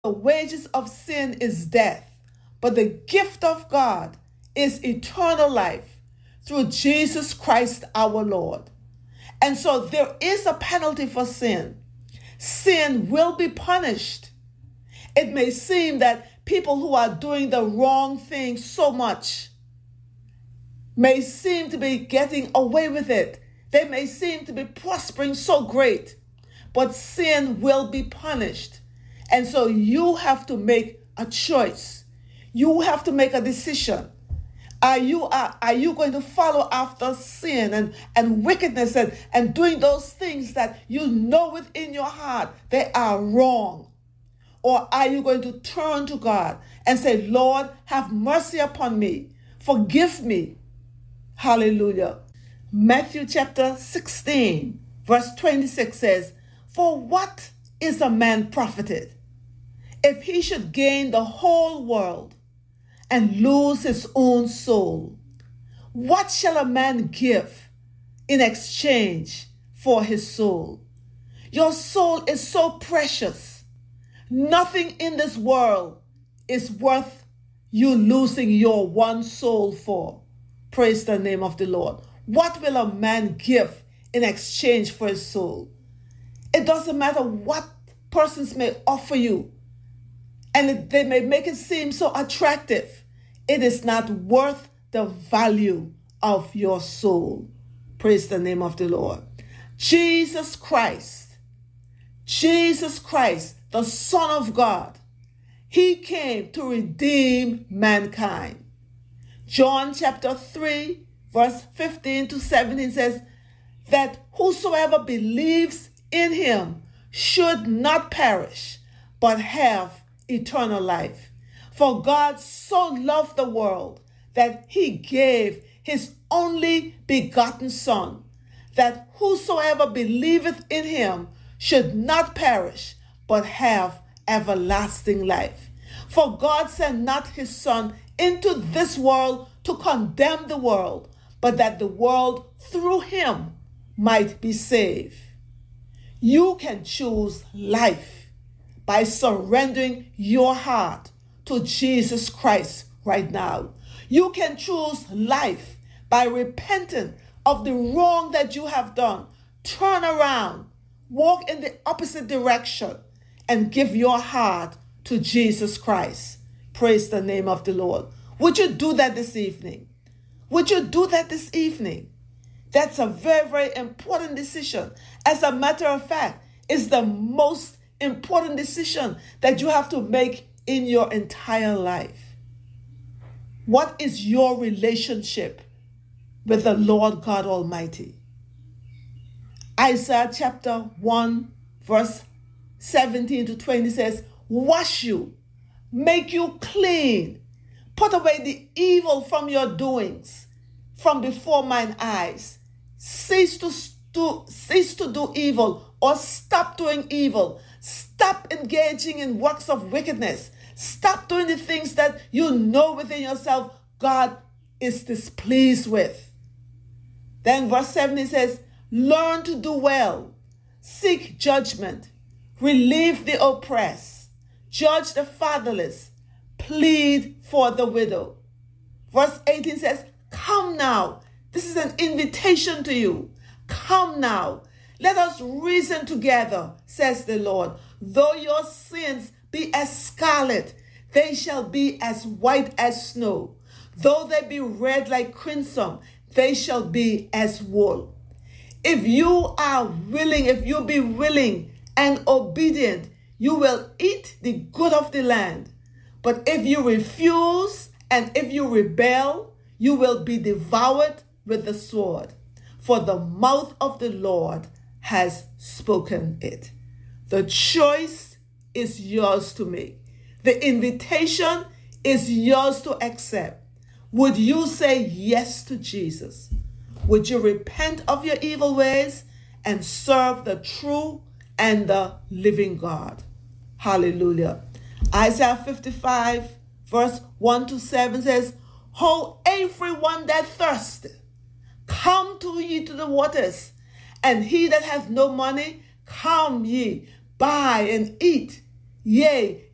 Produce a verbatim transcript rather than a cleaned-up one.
The wages of sin is death, but the gift of God is eternal life through Jesus Christ our Lord. And so there is a penalty for sin. Sin will be punished. It may seem that people who are doing the wrong thing so much may seem to be getting away with it. They may seem to be prospering so great, but sin will be punished. And so you have to make a choice. You have to make a decision. Are you, are, are you going to follow after sin and, and wickedness and, and doing those things that you know within your heart they are wrong? Or are you going to turn to God and say, Lord, have mercy upon me. Forgive me. Hallelujah. Matthew chapter sixteen, verse twenty-six says, for what is a man profited if he should gain the whole world and lose his own soul? What shall a man give in exchange for his soul? Your soul is so precious. Nothing in this world is worth you losing your one soul for. Praise the name of the Lord. What will a man give in exchange for his soul? It doesn't matter what persons may offer you, and it, they may make it seem so attractive. It is not worth the value of your soul. Praise the name of the Lord. Jesus Christ, Jesus Christ, the Son of God, he came to redeem mankind. John chapter three, verse fifteen to seventeen says that whosoever believes in him should not perish, but have eternal life. For God so loved the world that he gave his only begotten Son, that whosoever believeth in him should not perish, but have everlasting life. For God sent not his Son into this world to condemn the world, but that the world through him might be saved. You can choose life by surrendering your heart to Jesus Christ right now. You can choose life by repenting of the wrong that you have done. Turn around, walk in the opposite direction, and give your heart to Jesus Christ. Praise the name of the Lord. Would you do that this evening? Would you do that this evening? That's a very, very important decision. As a matter of fact, it's the most important decision that you have to make in your entire life. What is your relationship with the Lord God Almighty? Isaiah chapter one, verse seventeen to twenty says, wash you, make you clean, put away the evil from your doings, from before mine eyes. Cease to do, cease to do evil, or stop doing evil. Stop engaging in works of wickedness. Stop doing the things that you know within yourself God is displeased with. Then verse seventeen says, learn to do well, seek judgment, relieve the oppressed, judge the fatherless, plead for the widow. Verse eighteen says, come now. This is an invitation to you. Come now. Let us reason together, says the Lord. Though your sins be as scarlet, they shall be as white as snow. Though they be red like crimson, they shall be as wool. If you are willing, if you be willing and obedient, you will eat the good of the land. But if you refuse and if you rebel, you will be devoured with the sword. For the mouth of the Lord has spoken it. The choice is yours to make. The invitation is yours to accept. Would you say yes to Jesus? Would you repent of your evil ways and serve the true and the living God? Hallelujah. Isaiah fifty-five, verse one to seven says, ho, everyone that thirsteth, come to ye to the waters, and he that hath no money, come ye, buy and eat. Yea,